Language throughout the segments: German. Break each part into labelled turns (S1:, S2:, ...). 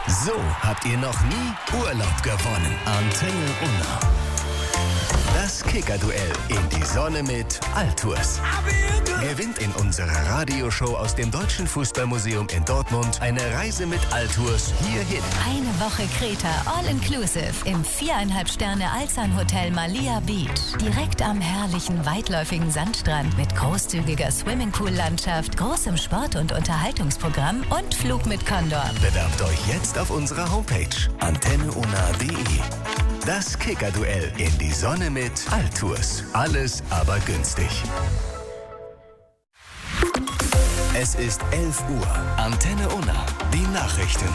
S1: So habt ihr noch nie Urlaub gewonnen. Antenne Unna. Das Kicker-Duell in die Sonne mit Altours. Gewinnt in unserer Radioshow aus dem Deutschen Fußballmuseum in Dortmund eine Reise mit Altours hierhin.
S2: Eine Woche Kreta All-Inclusive im 4,5 Sterne Alsan Hotel Malia Beach. Direkt am herrlichen, weitläufigen Sandstrand mit großzügiger Swimmingpool-Landschaft, großem Sport- und Unterhaltungsprogramm und Flug mit Condor.
S1: Bewerbt euch jetzt auf unserer Homepage antenneuna.de. Das Kicker-Duell in die Sonne mit Altours. Alles aber günstig. Es ist 11 Uhr. Antenne Unna. Die Nachrichten.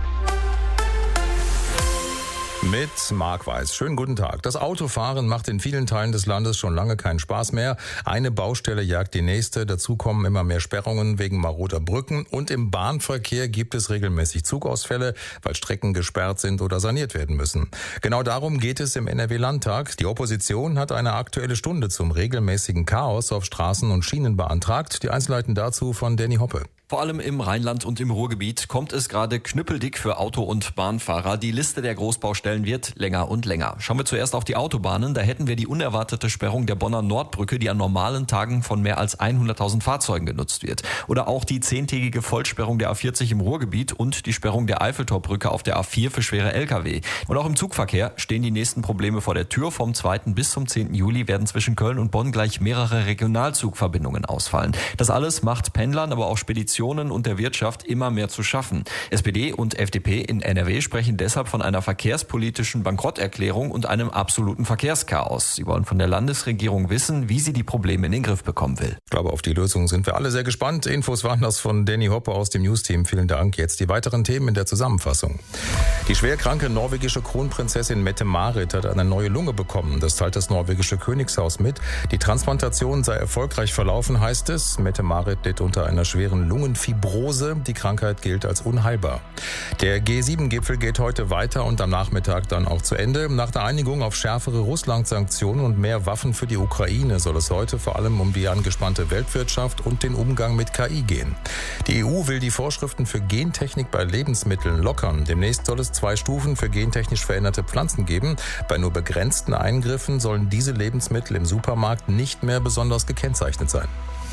S3: Mit Marc Weiß. Schönen guten Tag. Das Autofahren macht in vielen Teilen des Landes schon lange keinen Spaß mehr. Eine Baustelle jagt die nächste. Dazu kommen immer mehr Sperrungen wegen maroder Brücken. Und im Bahnverkehr gibt es regelmäßig Zugausfälle, weil Strecken gesperrt sind oder saniert werden müssen. Genau darum geht es im NRW-Landtag. Die Opposition hat eine Aktuelle Stunde zum regelmäßigen Chaos auf Straßen und Schienen beantragt. Die Einzelheiten dazu von Danny Hoppe.
S4: Vor allem im Rheinland und im Ruhrgebiet kommt es gerade knüppeldick für Auto- und Bahnfahrer. Die Liste der Großbaustellen wird länger und länger. Schauen wir zuerst auf die Autobahnen. Da hätten wir die unerwartete Sperrung der Bonner Nordbrücke, die an normalen Tagen von mehr als 100.000 Fahrzeugen genutzt wird. Oder auch die 10-tägige Vollsperrung der A40 im Ruhrgebiet und die Sperrung der Eiffeltorbrücke auf der A4 für schwere Lkw. Und auch im Zugverkehr stehen die nächsten Probleme vor der Tür. Vom 2. bis zum 10. Juli werden zwischen Köln und Bonn gleich mehrere Regionalzugverbindungen ausfallen. Das alles macht Pendlern, aber auch Speditionen und der Wirtschaft immer mehr zu schaffen. SPD und FDP in NRW sprechen deshalb von einer verkehrspolitischen Bankrotterklärung und einem absoluten Verkehrschaos. Sie wollen von der Landesregierung wissen, wie sie die Probleme in den Griff bekommen will.
S3: Ich glaube, auf die Lösung sind wir alle sehr gespannt. Infos waren das von Danny Hoppe aus dem News-Team. Vielen Dank. Jetzt die weiteren Themen in der Zusammenfassung. Die schwerkranke norwegische Kronprinzessin Mette-Marit hat eine neue Lunge bekommen. Das teilt das norwegische Königshaus mit. Die Transplantation sei erfolgreich verlaufen, heißt es. Mette-Marit litt unter einer schweren Lungenfibrose. Die Krankheit gilt als unheilbar. Der G7-Gipfel geht heute weiter und am Nachmittag dann auch zu Ende. Nach der Einigung auf schärfere Russland-Sanktionen und mehr Waffen für die Ukraine soll es heute vor allem um die angespannte Weltwirtschaft und den Umgang mit KI gehen. Die EU will die Vorschriften für Gentechnik bei Lebensmitteln lockern. Demnächst soll es 2 Stufen für gentechnisch veränderte Pflanzen geben. Bei nur begrenzten Eingriffen sollen diese Lebensmittel im Supermarkt nicht mehr besonders gekennzeichnet sein.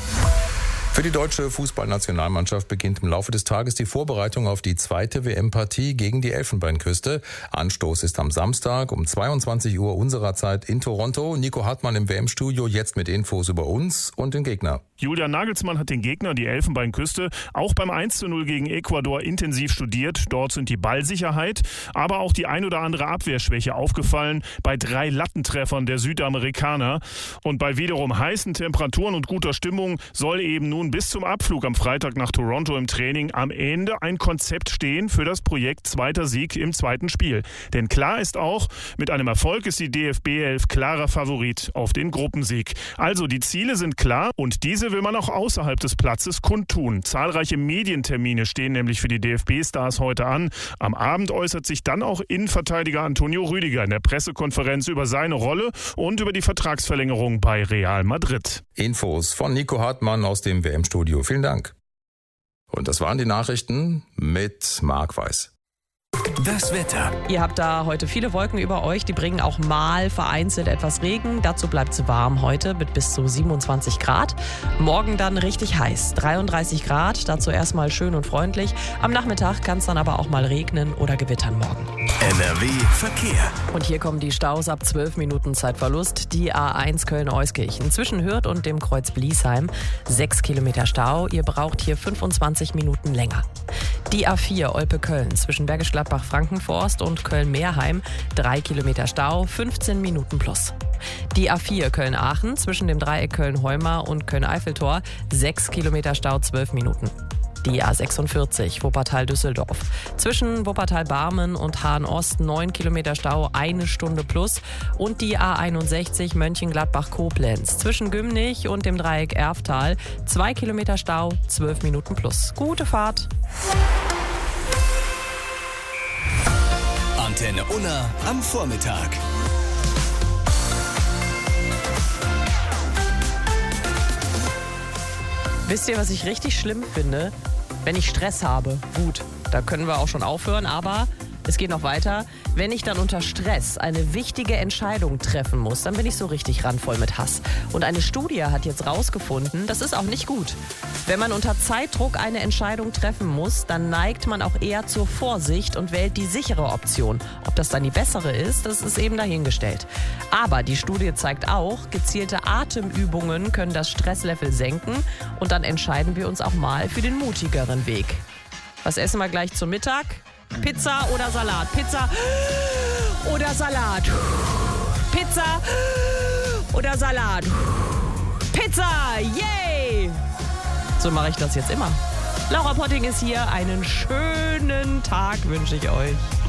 S3: Für die deutsche Fußballnationalmannschaft beginnt im Laufe des Tages die Vorbereitung auf die 2. WM-Partie gegen die Elfenbeinküste. Anstoß ist am Samstag um 22 Uhr unserer Zeit in Toronto. Nico Hartmann im WM-Studio, jetzt mit Infos über uns und den Gegner.
S5: Julian Nagelsmann hat den Gegner, die Elfenbeinküste, auch beim 1:0 gegen Ecuador intensiv studiert. Dort sind die Ballsicherheit, aber auch die ein oder andere Abwehrschwäche aufgefallen bei 3 Lattentreffern der Südamerikaner. Und bei wiederum heißen Temperaturen und guter Stimmung soll eben nun bis zum Abflug am Freitag nach Toronto im Training am Ende ein Konzept stehen für das Projekt 2. Sieg im 2. Spiel. Denn klar ist auch, mit einem Erfolg ist die DFB 11 klarer Favorit auf den Gruppensieg. Also die Ziele sind klar und diese will man auch außerhalb des Platzes kundtun. Zahlreiche Medientermine stehen nämlich für die DFB-Stars heute an. Am Abend äußert sich dann auch Innenverteidiger Antonio Rüdiger in der Pressekonferenz über seine Rolle und über die Vertragsverlängerung bei Real Madrid.
S3: Infos von Nico Hartmann aus dem WM-Studio. Vielen Dank. Und das waren die Nachrichten mit Marc Weiß.
S1: Das Wetter.
S6: Ihr habt da heute viele Wolken über euch, die bringen auch mal vereinzelt etwas Regen. Dazu bleibt es warm heute mit bis zu 27 Grad. Morgen dann richtig heiß, 33 Grad, dazu erstmal schön und freundlich. Am Nachmittag kann es dann aber auch mal regnen oder gewittern morgen.
S1: NRW Verkehr.
S6: Und hier kommen die Staus ab 12 Minuten Zeitverlust. Die A1 Köln-Euskirchen zwischen Hürth und dem Kreuz Bliesheim. 6 Kilometer Stau, ihr braucht hier 25 Minuten länger. Die A4 Olpe-Köln zwischen Bergisch Gladbach-Frankenforst und Köln-Meerheim. 3 Kilometer Stau, 15 Minuten plus. Die A4 Köln-Aachen zwischen dem Dreieck Köln-Heumar und Köln-Eiffeltor. 6 Kilometer Stau, 12 Minuten. Die A46 Wuppertal-Düsseldorf. Zwischen Wuppertal-Barmen und Hahn-Ost 9 Kilometer Stau, 1 Stunde plus. Und die A61 Mönchengladbach-Koblenz. Zwischen Gümnich und dem Dreieck Erftal 2 Kilometer Stau, 12 Minuten plus. Gute Fahrt!
S1: Antenne Unna am Vormittag.
S6: Wisst ihr, was ich richtig schlimm finde? Wenn ich Stress habe. Gut. Da können wir auch schon aufhören, aber es geht noch weiter. Wenn ich dann unter Stress eine wichtige Entscheidung treffen muss, dann bin ich so richtig randvoll mit Hass. Und eine Studie hat jetzt rausgefunden, das ist auch nicht gut. Wenn man unter Zeitdruck eine Entscheidung treffen muss, dann neigt man auch eher zur Vorsicht und wählt die sichere Option. Ob das dann die bessere ist, das ist eben dahingestellt. Aber die Studie zeigt auch, gezielte Atemübungen können das Stresslevel senken und dann entscheiden wir uns auch mal für den mutigeren Weg. Was essen wir gleich zum Mittag? Pizza oder Salat? Pizza oder Salat? Pizza oder Salat? Pizza! Yay! So mache ich das jetzt immer. Laura Potting ist hier. Einen schönen Tag wünsche ich euch.